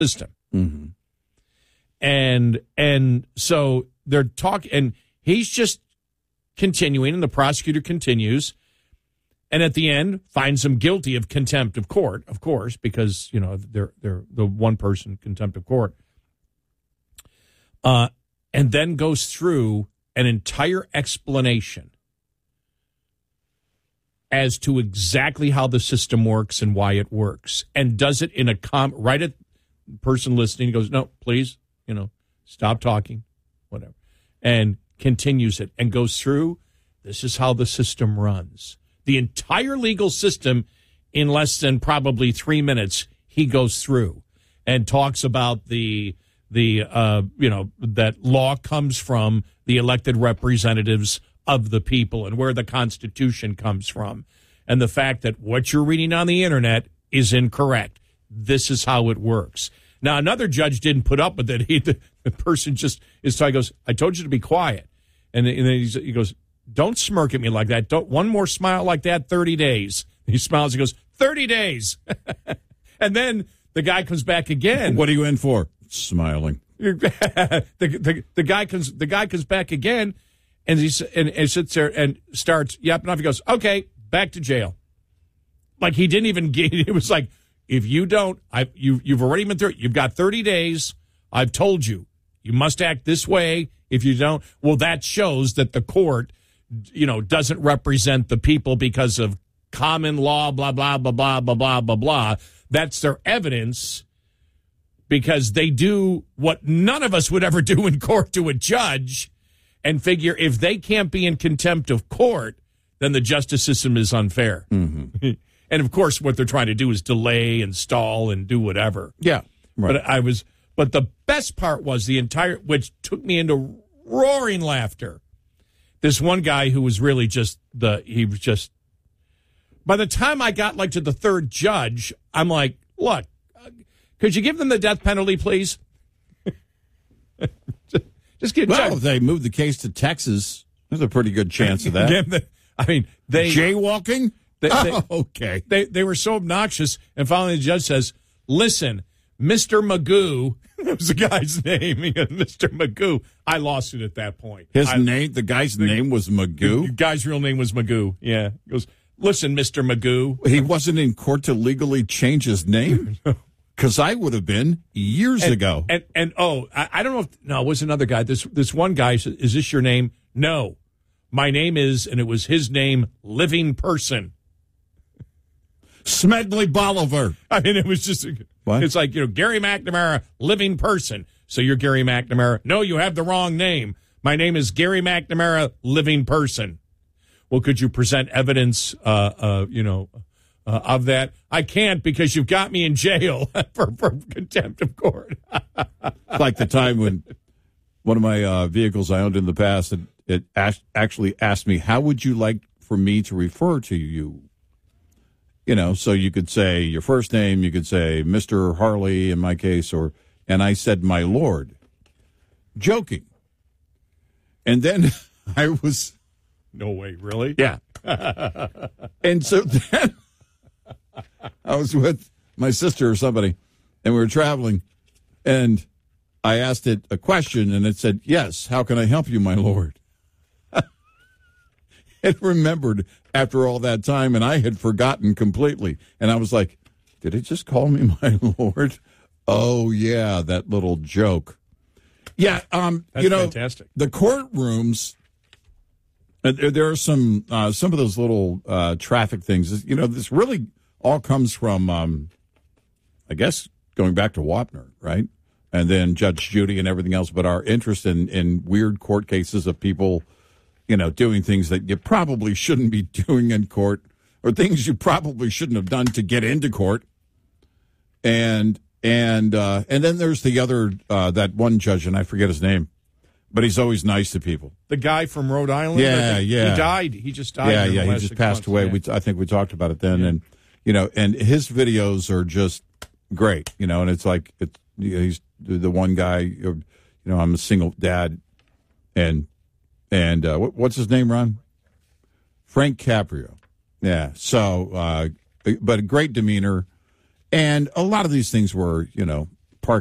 system. Mm-hmm. And so they're talking, and he's just continuing, and the prosecutor continues, and at the end finds him guilty of contempt of court, of course, because they're the one person contempt of court, and then goes through an entire explanation as to exactly how the system works and why it works, and does it in a right at the person listening. He goes, "No, please, stop talking," whatever, and continues it and goes through. This is how the system runs. The entire legal system in less than probably 3 minutes. He goes through and talks about that law comes from the elected representatives of the people and where the Constitution comes from, and the fact that what you're reading on the internet is incorrect. This is how it works. Now, another judge didn't put up with it. The person just is talking. Goes, "I told you to be quiet," and then he goes, "Don't smirk at me like that. Don't one more smile like that. 30 days." He smiles. He goes, 30 days, and then the guy comes back again. What are you in for? Smiling. the guy comes back again, and he sits there and starts yapping off. He goes, "Okay, back to jail." Like he didn't even get. It was like, if you don't, you've already been through it. You've got 30 days. I've told you. You must act this way. If you don't, well, that shows that the court, doesn't represent the people because of common law, blah, blah, blah, blah, blah, blah, blah, blah. That's their evidence, because they do what none of us would ever do in court to a judge, and figure if they can't be in contempt of court, then the justice system is unfair. Mm-hmm. And, of course, what they're trying to do is delay and stall and do whatever. Yeah, right. But the best part was which took me into roaring laughter. This one guy who was really by the time I got to the third judge, I'm like, look, could you give them the death penalty, please? Just get. Well, if they moved the case to Texas, there's a pretty good chance of that. Jaywalking? Okay. They were so obnoxious, and finally the judge says, "Listen, Mr. Magoo," that was the guy's name. He goes, "Mr. Magoo." I lost it at that point. The guy's name was Magoo? The guy's real name was Magoo, yeah. He goes, "Listen, Mr. Magoo." He wasn't in court to legally change his name? Because I would have been years ago. I don't know it was another guy. This one guy said, "Is this your name?" "No. My name is," and it was his name, "Living Person." Smedley Bolivar. I mean, it was just, what? It's like, Gary McNamara, Living Person. So you're Gary McNamara. No, you have the wrong name. My name is Gary McNamara, Living Person. Well, could you present evidence, of that? I can't, because you've got me in jail for contempt of court. Like the time when one of my vehicles I owned in the past, it actually asked me, "How would you like for me to refer to you?" So you could say your first name, you could say Mr. Harley in my case, and I said, "My Lord," joking. And then I was, no way, really? Yeah. And so then I was with my sister or somebody, and we were traveling, and I asked it a question, and it said, "Yes, how can I help you, my Lord?" It remembered after all that time, and I had forgotten completely. And I was like, did it just call me my Lord? Oh, yeah, that little joke. Yeah, That's fantastic. The courtrooms, there are some of those little traffic things. This really all comes from, I guess, going back to Wapner, right? And then Judge Judy and everything else, but our interest in weird court cases of people doing things that you probably shouldn't be doing in court, or things you probably shouldn't have done to get into court. And then there's the other, that one judge, and I forget his name, but he's always nice to people. The guy from Rhode Island? Yeah. He died. He just died. Yeah, he just passed away. Yeah. I think we talked about it then. Yeah. And his videos are just great, and it's like, he's the one guy, I'm a single dad, and what's his name, Ron? Frank Caprio. Yeah. So, but a great demeanor. And a lot of these things were,